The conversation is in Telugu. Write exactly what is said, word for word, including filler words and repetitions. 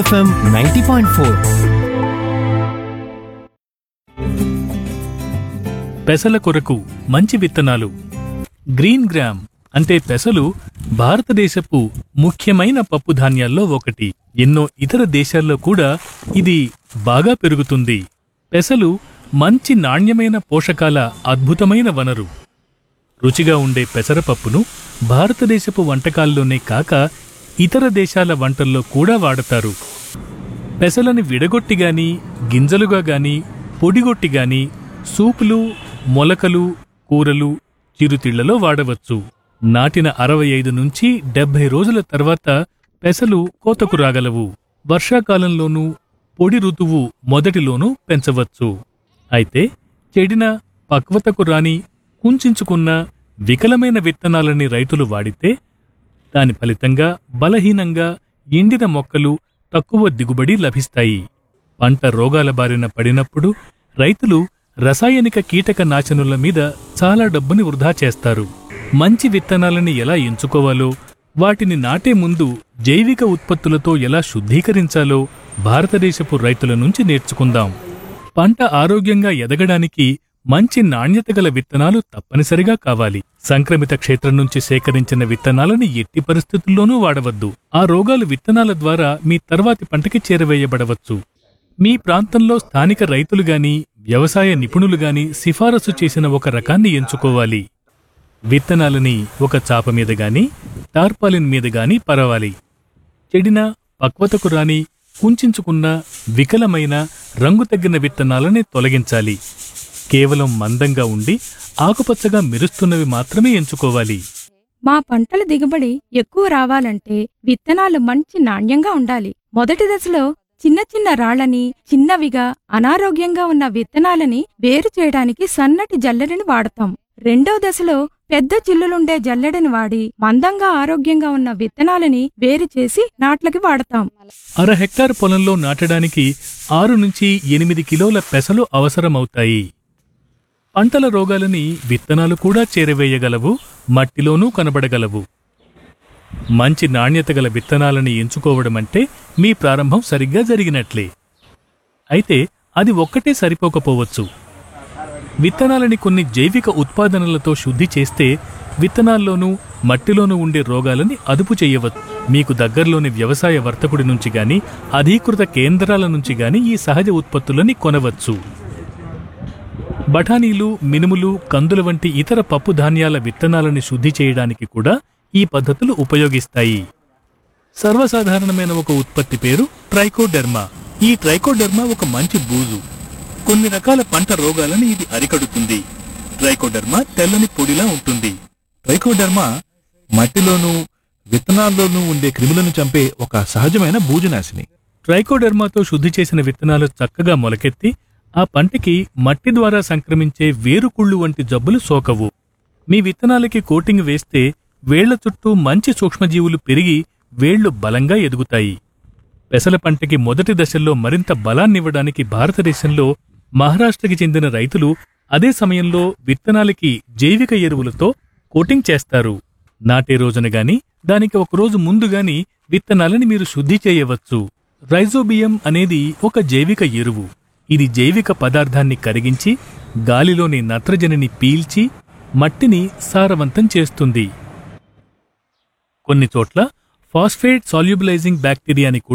FM ninety point four. పెసల కొరకు మంచి విత్తనాలు. గ్రీన్ గ్రామ్ అంటే పెసలు భారతదేశపు ముఖ్యమైన పప్పు ధాన్యాల్లో ఒకటి. ఎన్నో ఇతర దేశాల్లో కూడా ఇది బాగా పెరుగుతుంది. పెసలు మంచి నాణ్యమైన పోషకాల అద్భుతమైన వనరు. రుచిగా ఉండే పెసరపప్పును భారతదేశపు వంటకాల్లోనే కాక ఇతర దేశాల వంటల్లో కూడా వాడతారు. పెసలని విడగొట్టిగాని, గింజలుగా గాని, పొడిగొట్టిగాని సూపులు, మొలకలు, కూరలు, చిరుతిళ్లలో వాడవచ్చు. నాటిన అరవై ఐదు నుంచి డెబ్బై రోజుల తర్వాత పెసలు కోతకు రాగలవు. వర్షాకాలంలోనూ పొడి ఋతువు మొదటిలోనూ పెంచవచ్చు. అయితే చెడిన, పక్వతకు రాని, కుంచుకున్న వికలమైన విత్తనాలని రైతులు వాడితే దాని ఫలితంగా బలహీనంగా ఎండిన మొక్కలు తక్కువ దిగుబడి లభిస్తాయి. పంట రోగాల బారిన పడినప్పుడు రైతులు రసాయనిక కీటక నాశనుల మీద చాలా డబ్బుని వృధా చేస్తారు. మంచి విత్తనాలని ఎలా ఎంచుకోవాలో, వాటిని నాటే ముందు జైవిక ఉత్పత్తులతో ఎలా శుద్ధీకరించాలో భారతదేశపు రైతుల నుంచి నేర్చుకుందాం. పంట ఆరోగ్యంగా ఎదగడానికి మంచి నాణ్యత గల విత్తనాలు తప్పనిసరిగా కావాలి. సంక్రమిత క్షేత్రం నుంచి సేకరించిన విత్తనాలని ఎట్టి పరిస్థితుల్లోనూ వాడవద్దు. ఆ రోగాలు విత్తనాల ద్వారా మీ తర్వాతి పంటకి చేరవేయబడవచ్చు. మీ ప్రాంతంలో స్థానిక రైతులుగాని, వ్యవసాయ నిపుణులుగాని సిఫారసు చేసిన ఒక రకాన్ని ఎంచుకోవాలి. విత్తనాలని ఒక చాప మీద గాని, టార్పాలిన్ మీద గాని పరవాలి. చెడిన, పక్వతకు రాని, కుంచుకున్న, వికలమైన, రంగు తగ్గిన విత్తనాలని తొలగించాలి. కేవలం మందంగా ఉండి ఆకుపచ్చగా మెరుస్తున్నవి మాత్రమే ఎంచుకోవాలి. మా పంటల దిగుబడి ఎక్కువ రావాలంటే విత్తనాలు మంచి నాణ్యంగా ఉండాలి. మొదటి దశలో చిన్న చిన్న రాళ్లని, చిన్నవిగా అనారోగ్యంగా ఉన్న విత్తనాలని వేరు చేయడానికి సన్నటి జల్లెడని వాడతాం. రెండో దశలో పెద్ద చిల్లులుండే జల్లెడని వాడి మందంగా ఆరోగ్యంగా ఉన్న విత్తనాలని వేరు చేసి నాట్లకి వాడతాం. అర హెక్టార్ పొలంలో నాటడానికి ఆరు నుంచి ఎనిమిది కిలోల పెసలు అవసరమవుతాయి. పంటల రోగాలని విత్తనాలు కూడా చేరవేయగలవు, మట్టిలోనూ కనబడగలవు. మంచి నాణ్యత గల విత్తనాలని ఎంచుకోవడమంటే మీ ప్రారంభం సరిగ్గా జరిగినట్లే. అయితే అది ఒక్కటే సరిపోకపోవచ్చు. విత్తనాలని కొన్ని జైవిక ఉత్పాదనలతో శుద్ధి చేస్తే విత్తనాల్లోనూ మట్టిలోనూ ఉండే రోగాలని అదుపు చెయ్యవచ్చు. మీకు దగ్గరలోని వ్యవసాయ వర్తకుడి నుంచి గాని, అధీకృత కేంద్రాల నుంచి గాని ఈ సహజ ఉత్పత్తులని కొనవచ్చు. బఠానీలు, మినుములు, కందుల వంటి ఇతర పప్పు ధాన్యాల విత్తనాలని శుద్ధి చేయడానికి కూడా ఈ పద్ధతులు ఉపయోగిస్తాయి. సర్వసాధారణమైన ఒక ఉత్పత్తి పేరు ట్రైకోడెర్మా. ఈ ట్రైకోడెర్మా ఒక మంచి బూజు. కొన్ని రకాల పంట రోగాలను ఇది అరికడుతుంది. ట్రైకోడెర్మా తెల్లని పొడిలా ఉంటుంది. ట్రైకోడెర్మా మట్టిలోనూ విత్తనాల్లోనూ ఉండే క్రిములను చంపే ఒక సహజమైన బూజునాశిని. ట్రైకోడెర్మాతో శుద్ధి చేసిన విత్తనాలు చక్కగా మొలకెత్తి ఆ పంటకి మట్టి ద్వారా సంక్రమించే వేరుకుళ్ళు వంటి జబ్బులు సోకవు. మీ విత్తనాలకి కోటింగ్ వేస్తే వేళ్ల చుట్టూ మంచి సూక్ష్మజీవులు పెరిగి వేళ్లు బలంగా ఎదుగుతాయి. పెసల పంటకి మొదటి దశల్లో మరింత బలాన్నివ్వడానికి భారతదేశంలో మహారాష్ట్రకి చెందిన రైతులు అదే సమయంలో విత్తనాలకి జైవిక ఎరువులతో కోటింగ్ చేస్తారు. నాటే రోజున గాని, దానికి ఒకరోజు ముందుగాని విత్తనాలని మీరు శుద్ధి చేయవచ్చు. రైజోబియం అనేది ఒక జైవిక ఎరువు. ఇది జైవిక పదార్థాన్ని కరిగించి గాలిలోని నత్రజనిని పీల్చి మట్టిని సారవంతం చేస్తుంది. కొన్ని చోట్ల ఫాస్ఫేట్ సాల్యుబిలైజింగ్ బ్యాక్టీరియాని